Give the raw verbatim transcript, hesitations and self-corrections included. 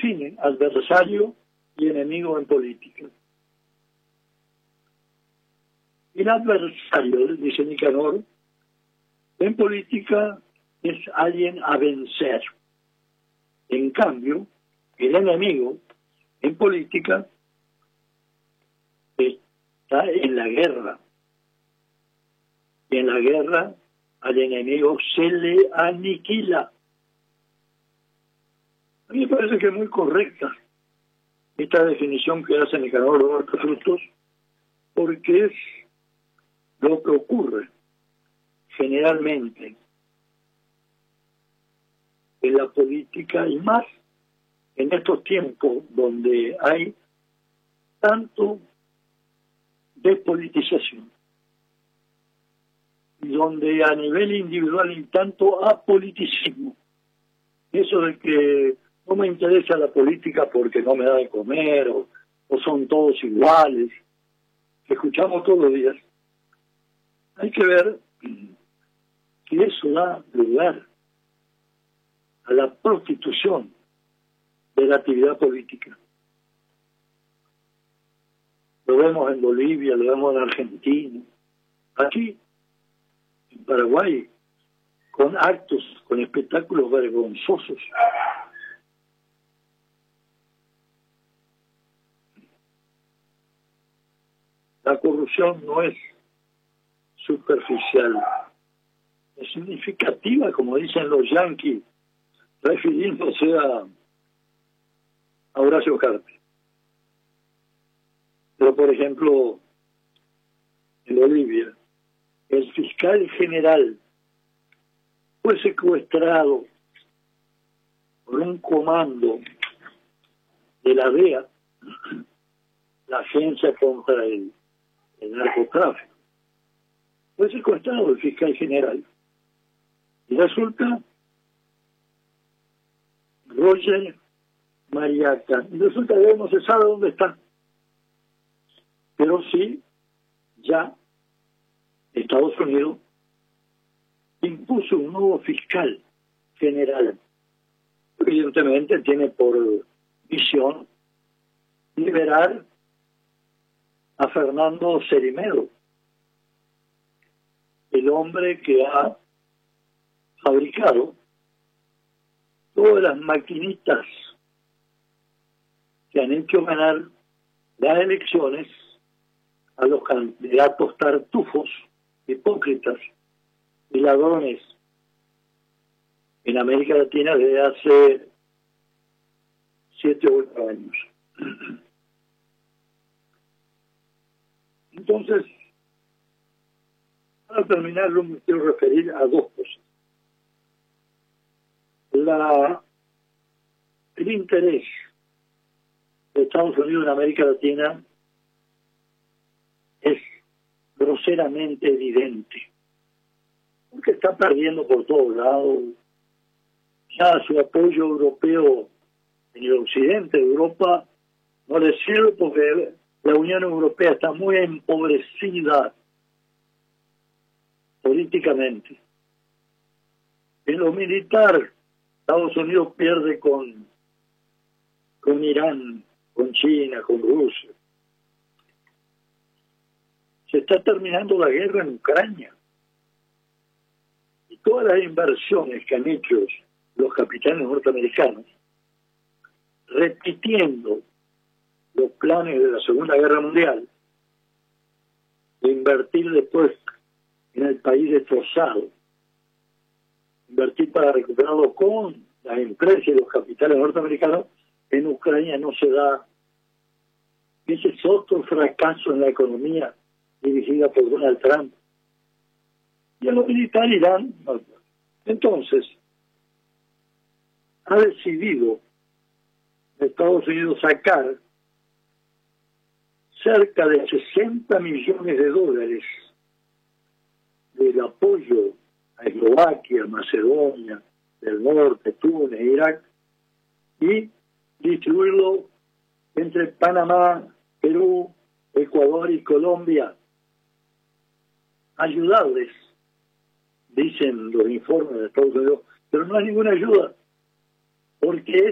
define adversario y enemigo en política. El adversario, dice Nicanor, en política es alguien a vencer. En cambio, el enemigo en política está en la guerra. Y en la guerra al enemigo se le aniquila. A mí me parece que es muy correcta esta definición que hace Nicanor Roberto Frutos, porque es lo que ocurre generalmente en la política y más en estos tiempos donde hay tanto despolitización y donde a nivel individual hay tanto apoliticismo. Eso de que no me interesa la política porque no me da de comer o, o son todos iguales, que escuchamos todos los días. Hay que ver que eso da lugar a la prostitución de la actividad política. Lo vemos en Bolivia, lo vemos en Argentina, aquí en Paraguay, con actos, con espectáculos vergonzosos. La corrupción no es superficial, es significativa, como dicen los yanquis, refiriéndose a, a Horacio Cartes. Pero, por ejemplo, en Bolivia, el fiscal general fue secuestrado por un comando de la D E A, la agencia contra el, el narcotráfico. Fue secuestrado el fiscal general. Y resulta Roger Mariaca. Y resulta que no se sabe dónde está. Pero sí, ya Estados Unidos impuso un nuevo fiscal general. Evidentemente tiene por visión liberar a Fernando Cerimedo, el hombre que ha fabricado todas las maquinitas que han hecho ganar las elecciones a los candidatos tartufos, hipócritas y ladrones en América Latina desde hace siete o ocho años. Entonces, para terminarlo, me quiero referir a dos cosas. La, el interés de Estados Unidos en América Latina es groseramente evidente, porque está perdiendo por todos lados. Ya su apoyo europeo en el occidente de Europa no le sirve porque la Unión Europea está muy empobrecida políticamente. En lo militar, Estados Unidos pierde con, con Irán, con China, con Rusia. Se está terminando la guerra en Ucrania. Y todas las inversiones que han hecho los capitanes norteamericanos, repitiendo los planes de la Segunda Guerra Mundial, de invertir después en el país destrozado, invertir para recuperarlo con las empresas y los capitales norteamericanos, en Ucrania no se da. Ese es otro fracaso en la economía dirigida por Donald Trump. Y a lo militar Irán. Entonces, ha decidido Estados Unidos sacar cerca de sesenta millones de dólares del apoyo a Eslovaquia, Macedonia del Norte, Túnez, Irak, y distribuirlo entre Panamá, Perú, Ecuador y Colombia. Ayudarles, dicen los informes de Estados Unidos, pero no hay ninguna ayuda, porque